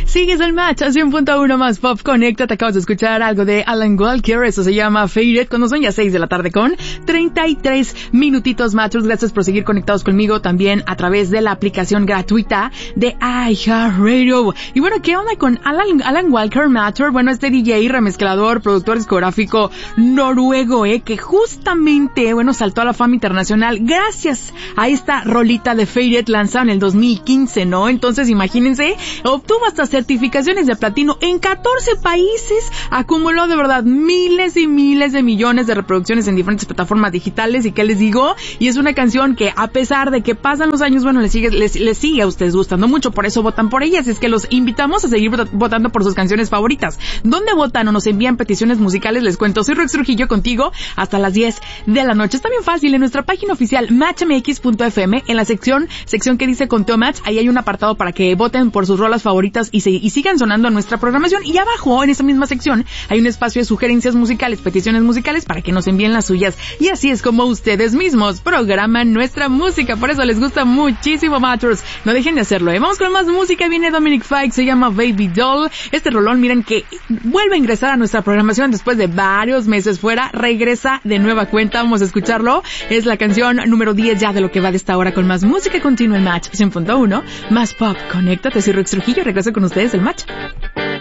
Sigues el match a 100.1 más pop. Conéctate, acabas de escuchar algo de Alan Walker, eso se llama Faded, cuando son ya 6 de la tarde con 33 minutitos, matchers. Gracias por seguir conectados conmigo también a través de la aplicación gratuita de iHeartRadio. Y bueno, ¿qué onda con Alan Walker, matcher? Bueno, este DJ, remezclador, productor discográfico noruego, que justamente, bueno, saltó a la fama internacional gracias a esta rolita de Faded lanzada en el 2015, ¿no? Entonces, imagínense, obtuvo hasta certificaciones de platino en 14 países, acumuló de verdad miles y miles de millones de reproducciones en diferentes plataformas digitales. ¿Y qué les digo? Y es una canción que, a pesar de que pasan los años, bueno, les sigue a ustedes gustando mucho, por eso votan por ellas. Es que los invitamos a seguir votando por sus canciones favoritas. ¿Dónde votan o nos envían peticiones musicales? Les cuento, soy Rox Trujillo contigo hasta las 10 de la noche. Está bien fácil, en nuestra página oficial matchmx.fm, en la sección que dice Conteo Match, ahí hay un apartado para que voten por sus rolas favoritas y sigan sonando en nuestra programación. Y abajo, en esa misma sección, hay un espacio de sugerencias musicales, peticiones musicales, para que nos envíen las suyas. Y así es como ustedes mismos programan nuestra música. Por eso les gusta muchísimo, Matchers. No dejen de hacerlo, Vamos con más música. Viene Dominic Fike, se llama Baby Doll. Este rolón, miren que vuelve a ingresar a nuestra programación después de varios meses fuera. Regresa de nueva cuenta. Vamos a escucharlo. Es la canción número 10 ya de lo que va de esta hora con más música. Continúa el Match 100.1 más pop. Conéctate, soy Rox Trujillo. Regreso con ustedes el Match.